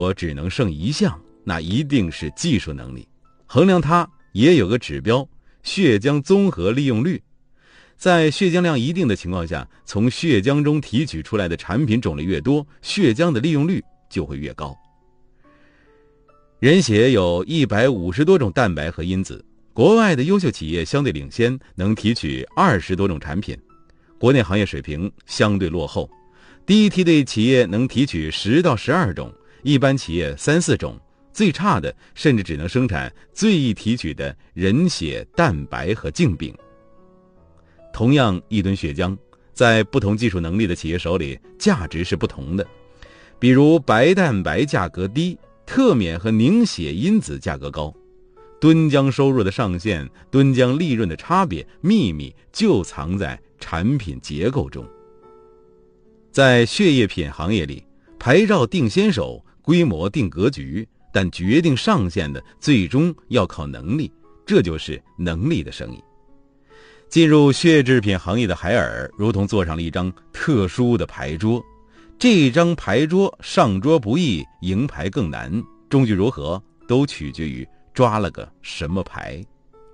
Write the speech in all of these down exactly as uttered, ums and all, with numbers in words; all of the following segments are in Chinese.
我只能胜一项，那一定是技术能力。衡量它也有个指标，血浆综合利用率。在血浆量一定的情况下，从血浆中提取出来的产品种类越多，血浆的利用率就会越高。人血有一百五十多种蛋白和因子，国外的优秀企业相对领先，能提取二十多种产品，国内行业水平相对落后。低梯队企业能提取十到十二种，一般企业三四种，最差的甚至只能生产最易提取的人血、蛋白和净饼。同样一吨血浆，在不同技术能力的企业手里，价值是不同的。比如白蛋白价格低，特免和凝血因子价格高。吨浆收入的上限，吨浆利润的差别，秘密就藏在产品结构中。在血液品行业里，牌照定先手，规模定格局，但决定上限的最终要靠能力，这就是能力的生意。进入血制品行业的海尔，如同坐上了一张特殊的牌桌。这张牌桌上桌不易，赢牌更难，终局如何，都取决于抓了个什么牌。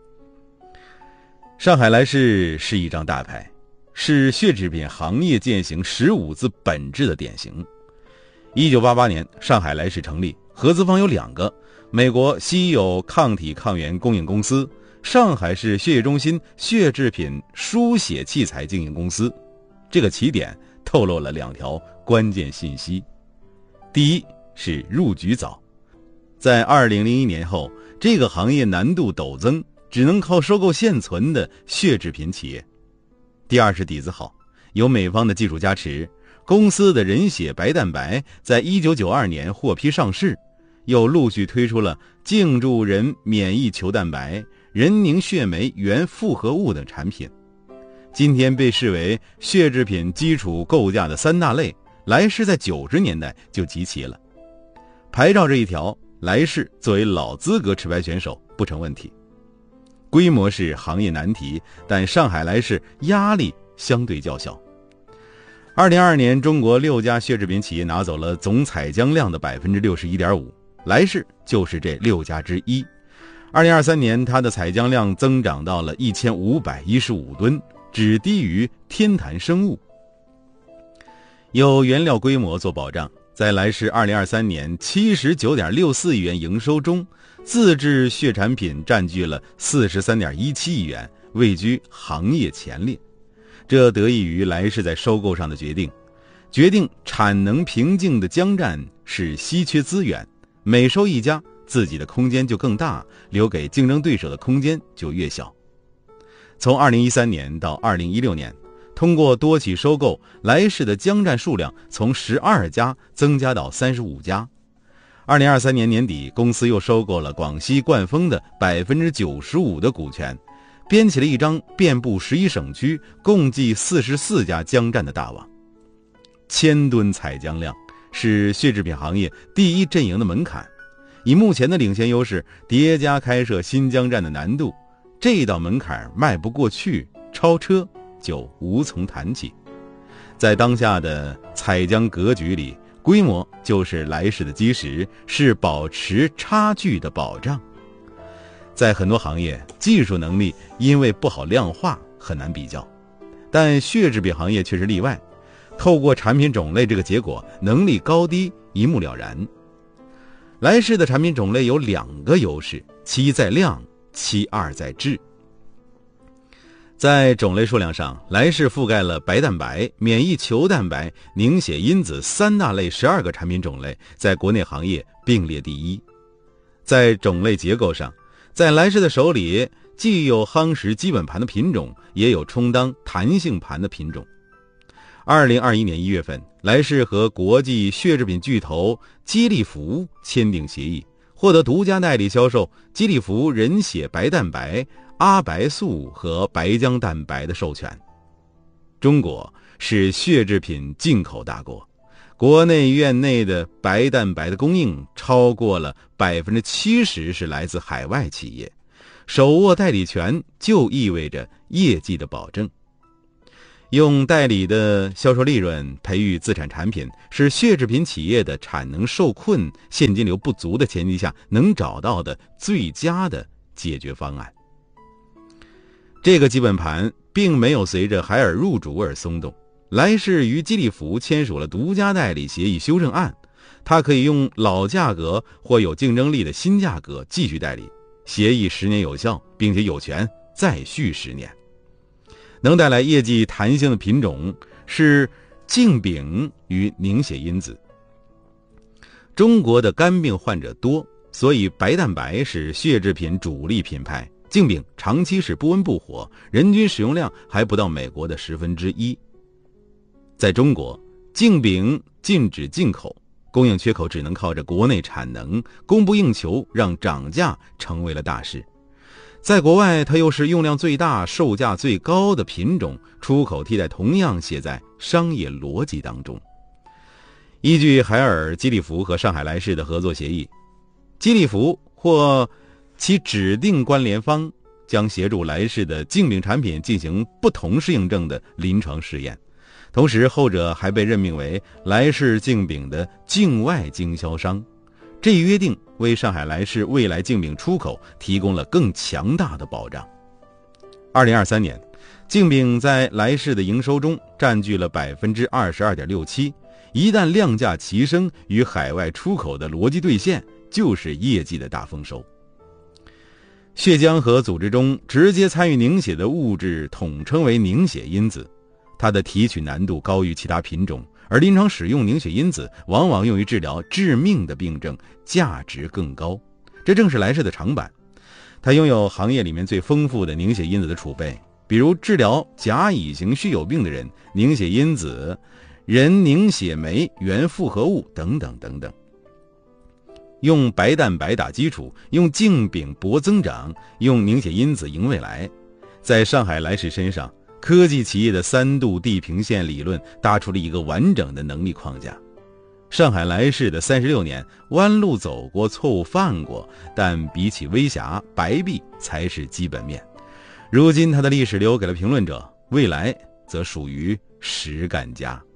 上海来世是一张大牌，是血制品行业践行十五字本质的典型。一九八八年，上海来世成立，合资方有两个，美国稀有抗体抗原供应公司，上海市血液中心血制品输血器材经营公司。这个起点透露了两条关键信息。第一是入局早，在二零零一年后，这个行业难度陡增，只能靠收购现存的血制品企业。第二是底子好，有美方的技术加持，公司的人血白蛋白在一九九二年获批上市，又陆续推出了净助人免疫球蛋白、人凝血酶原复合物等产品。今天被视为血制品基础构架的三大类，来世在九十年代就集齐了。牌照这一条，来世作为老资格持牌选手不成问题。规模是行业难题，但上海来世压力相对较小。二零二二年，中国六家血制品企业拿走了总采浆量的 百分之六十一点五， 来世就是这六家之一。二零二三年，它的采浆量增长到了一千五百一十五吨，只低于天坛生物。有原料规模做保障，在来世二零二三年 七十九点六四亿元营收中，自制血产品占据了 四十三点一七亿元，位居行业前列。这得益于来世在收购上的决定，决定产能瓶颈的浆占是稀缺资源，每收一家，自己的空间就更大，留给竞争对手的空间就越小。从二零一三年到二零一六年，通过多起收购，来世的浆占数量从十二家增加到三十五家。二零二三年年底，公司又收购了广西冠丰的 百分之九十五 的股权，编起了一张遍布十一省区、共计四十四家浆占的大网。千吨采浆量是血制品行业第一阵营的门槛，以目前的领先优势叠加开设新浆占的难度，这道门槛迈不过去，超车就无从谈起。在当下的采浆格局里，规模就是来世的基石，是保持差距的保障。在很多行业，技术能力因为不好量化，很难比较，但血制品行业却是例外。透过产品种类这个结果，能力高低一目了然。来世的产品种类有两个优势，其一在量，其二在质。在种类数量上，来世覆盖了白蛋白、免疫球蛋白、凝血因子三大类十二个产品种类，在国内行业并列第一。在种类结构上，在来世的手里既有夯实基本盘的品种，也有充当弹性盘的品种。二零二一年一月份，来世和国际血制品巨头基利福签订协议，获得独家代理销售基利福人血白蛋白、阿白素和白浆蛋白的授权。中国是血制品进口大国，国内院内的白蛋白的供应超过了 百分之七十 是来自海外企业，手握代理权就意味着业绩的保证。 用代理的销售利润培育自产产品，是血制品企业的产能受困、现金流不足的前提下能找到的最佳的解决方案。这个基本盘并没有随着海尔入主而松动，莱士与吉利福签署了独家代理协议修正案，它可以用老价格或有竞争力的新价格继续代理，协议十年有效，并且有权再续十年。能带来业绩弹性的品种是净丙与凝血因子。中国的肝病患者多，所以白蛋白是血制品主力品牌，净丙长期是不温不火，人均使用量还不到美国的十分之一。在中国，净丙禁止进口，供应缺口只能靠着国内产能，供不应求让涨价成为了大事。在国外，它又是用量最大、售价最高的品种，出口替代同样写在商业逻辑当中。依据海尔、吉利福和上海莱士的合作协议，吉利福或其指定关联方将协助莱士的净丙产品进行不同适应症的临床试验，同时后者还被任命为莱士净丙的境外经销商。这一约定为上海莱士未来净丙出口提供了更强大的保障。二零二三年，净丙在莱士的营收中占据了 百分之二十二点六七， 一旦量价齐升，与海外出口的逻辑兑现，就是业绩的大丰收。血浆和组织中直接参与凝血的物质统称为凝血因子，它的提取难度高于其他品种，而临床使用凝血因子往往用于治疗致命的病症，价值更高。这正是莱士的长板，它拥有行业里面最丰富的凝血因子的储备，比如治疗甲乙型血友病的人，凝血因子、人凝血酶原复合物等等等等。用白蛋白打基础，用净丙搏增长，用凝血因子赢未来。在上海莱士身上，科技企业的三度地平线理论搭出了一个完整的能力框架。上海莱士的三十六年，弯路走过，错误犯过，但比起微瑕，白璧才是基本面。如今它的历史留给了评论者，未来则属于实干家。